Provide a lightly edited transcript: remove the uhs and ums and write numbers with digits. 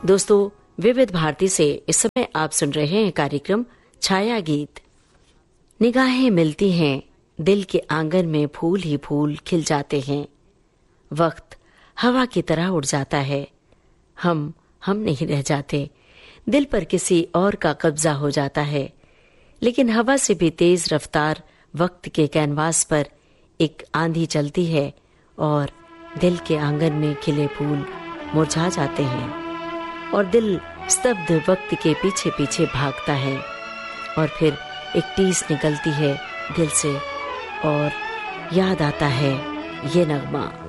दोस्तों, विविध भारती से इस समय आप सुन रहे हैं कार्यक्रम छाया गीत। निगाहें मिलती हैं, दिल के आंगन में फूल ही फूल खिल जाते हैं। वक्त हवा की तरह उड़ जाता है, हम नहीं रह जाते। दिल पर किसी और का कब्जा हो जाता है, लेकिन हवा से भी तेज रफ्तार वक्त के कैनवास पर एक आंधी चलती है और दिल के आंगन में खिले फूल मुरझा जाते हैं और दिल स्तब्ध वक्त के पीछे पीछे भागता है और फिर एक टीस निकलती है दिल से और याद आता है ये नगमा।